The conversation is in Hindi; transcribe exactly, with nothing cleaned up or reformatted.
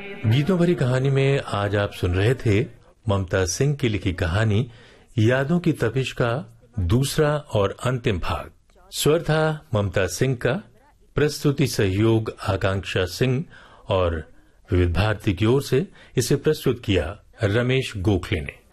गीतों भरी कहानी में आज आप सुन रहे थे ममता सिंह की लिखी कहानी यादों की तपिश का दूसरा और अंतिम भाग। स्वर था ममता सिंह का, प्रस्तुति सहयोग आकांक्षा सिंह और विविध भारती की ओर से इसे प्रस्तुत किया रमेश गोखले ने।